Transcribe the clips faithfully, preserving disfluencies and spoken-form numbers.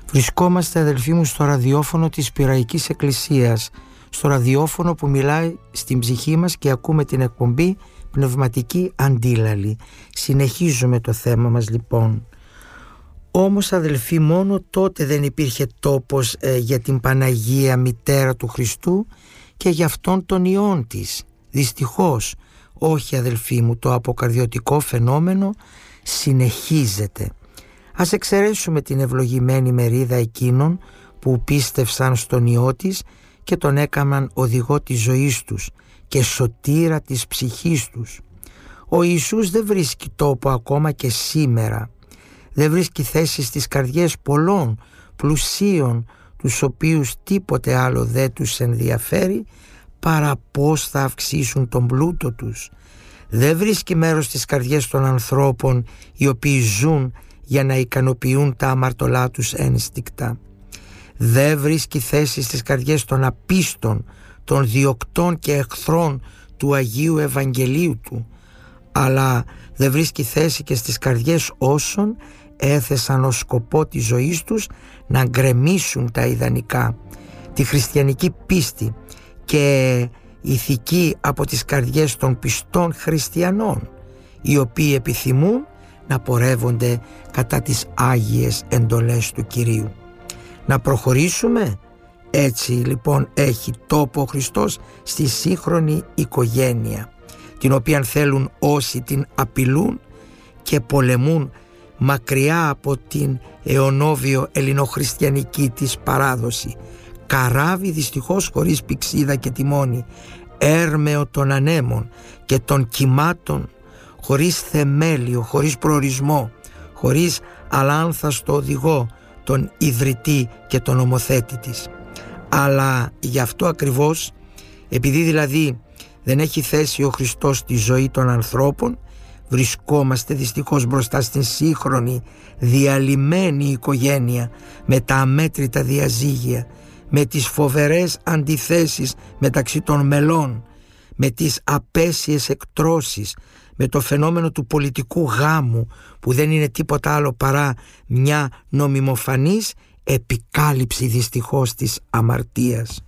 Βρισκόμαστε, αδελφοί μου, στο ραδιόφωνο της Πειραϊκής Εκκλησίας, στο ραδιόφωνο που μιλάει στην ψυχή μας και ακούμε την εκπομπή Πνευματική Αντίλαλη. Συνεχίζουμε το θέμα μας λοιπόν. Όμως, αδελφοί, μόνο τότε δεν υπήρχε τόπος ε, για την Παναγία Μητέρα του Χριστού και για αυτόν τον Υιόν της. Δυστυχώς, όχι, αδελφοί μου, το αποκαρδιωτικό φαινόμενο συνεχίζεται. Ας εξαιρέσουμε την ευλογημένη μερίδα εκείνων που πίστευσαν στον Υιό της και τον έκαναν οδηγό της ζωής τους και σωτήρα της ψυχής τους. Ο Ιησούς δεν βρίσκει τόπο ακόμα και σήμερα. Δεν βρίσκει θέση στις καρδιές πολλών πλουσίων, τους οποίους τίποτε άλλο δεν τους ενδιαφέρει παρά πώς θα αυξήσουν τον πλούτο τους. Δεν βρίσκει μέρος στις καρδιές των ανθρώπων οι οποίοι ζουν για να ικανοποιούν τα αμαρτωλά τους ένστικτα. Δεν βρίσκει θέση στις καρδιές των απίστων, των διοκτών και εχθρών του Αγίου Ευαγγελίου του, αλλά δεν βρίσκει θέση και στις καρδιές όσων έθεσαν ως σκοπό της ζωής τους να γκρεμίσουν τα ιδανικά, τη χριστιανική πίστη και ηθική από τις καρδιές των πιστών χριστιανών, οι οποίοι επιθυμούν να πορεύονται κατά τις Άγιες εντολές του Κυρίου. Να προχωρήσουμε. Έτσι λοιπόν έχει τόπο ο Χριστός στη σύγχρονη οικογένεια, την οποία θέλουν όσοι την απειλούν και πολεμούν μακριά από την αιωνόβιο ελληνοχριστιανική της παράδοση. Καράβι δυστυχώς χωρίς πηξίδα και τιμόνι, έρμεο των ανέμων και των κυμάτων, χωρίς θεμέλιο, χωρίς προορισμό, χωρίς αλάνθαστο οδηγό, τον ιδρυτή και τον ομοθέτη της. Αλλά γι' αυτό ακριβώς, επειδή δηλαδή δεν έχει θέση ο Χριστός στη ζωή των ανθρώπων, βρισκόμαστε δυστυχώς μπροστά στην σύγχρονη διαλυμένη οικογένεια, με τα αμέτρητα διαζύγια, με τις φοβερές αντιθέσεις μεταξύ των μελών, με τις απέσιες εκτρώσεις, με το φαινόμενο του πολιτικού γάμου, που δεν είναι τίποτα άλλο παρά μια νομιμοφανής επικάλυψη δυστυχώς της αμαρτίας.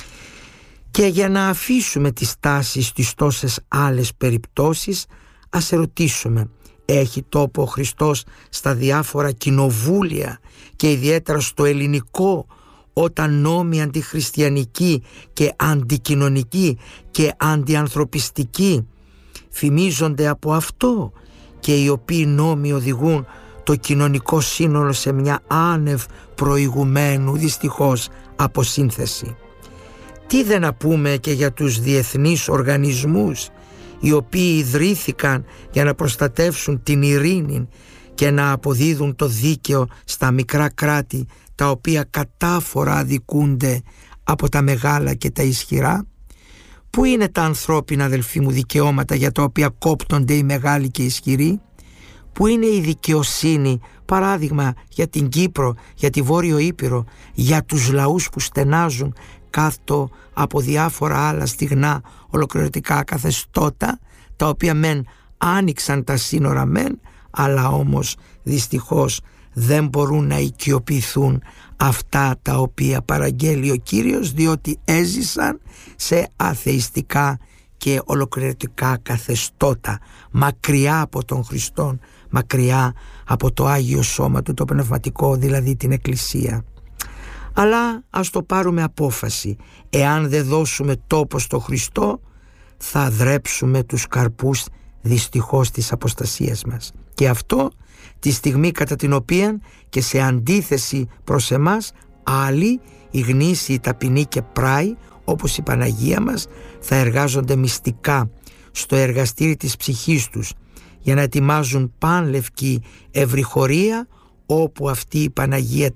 Και για να αφήσουμε τις τάσεις στις τόσες άλλες περιπτώσεις, ας ερωτήσουμε, έχει τόπο ο Χριστός στα διάφορα κοινοβούλια και ιδιαίτερα στο ελληνικό, όταν νόμοι αντιχριστιανικοί και αντικοινωνικοί και αντιανθρωπιστικοί φημίζονται από αυτό, και οι οποίοι νόμοι οδηγούν το κοινωνικό σύνολο σε μια άνευ προηγουμένου δυστυχώς αποσύνθεση? Τι δεν να πούμε και για τους διεθνείς οργανισμούς, οι οποίοι ιδρύθηκαν για να προστατεύσουν την ειρήνη και να αποδίδουν το δίκαιο στα μικρά κράτη, τα οποία κατάφορα αδικούνται από τα μεγάλα και τα ισχυρά? Πού είναι τα ανθρώπινα, αδελφοί μου, δικαιώματα για τα οποία κόπτονται οι μεγάλοι και οι ισχυροί? Πού είναι η δικαιοσύνη, παράδειγμα, για την Κύπρο, για τη Βόρειο Ήπειρο, για τους λαούς που στενάζουν κάτω από διάφορα άλλα στιγνά ολοκληρωτικά καθεστώτα, τα οποία μεν άνοιξαν τα σύνορα μεν, αλλά όμως δυστυχώς δεν μπορούν να οικειοποιηθούν αυτά τα οποία παραγγέλει ο Κύριος, διότι έζησαν σε αθεϊστικά και ολοκληρωτικά καθεστώτα, μακριά από τον Χριστόν, μακριά από το Άγιο Σώμα του, το πνευματικό, δηλαδή την Εκκλησία. Αλλά ας το πάρουμε απόφαση. Εάν δεν δώσουμε τόπο στο Χριστό, θα δρέψουμε τους καρπούς δυστυχώς της αποστασίας μας. Και αυτό τη στιγμή κατά την οποία και σε αντίθεση προς εμάς άλλοι, οι γνήσιοι, ταπεινοί και πράοι, όπως η Παναγία μας, θα εργάζονται μυστικά στο εργαστήρι της ψυχής τους για να ετοιμάζουν πανλευκή ευρυχωρία, όπου αυτή η Παναγία